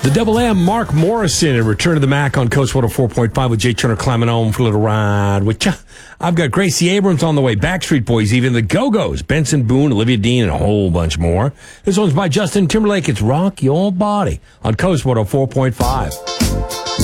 The Double M, Mark Morrison, and Return to the Mac on Coast 104.5 with Jay Turner climbing home for a little ride with ya. I've got Gracie Abrams on the way, Backstreet Boys, even the Go-Go's, Benson Boone, Olivia Dean, and a whole bunch more. This one's by Justin Timberlake. It's Rock Your Body on Coast 104.5.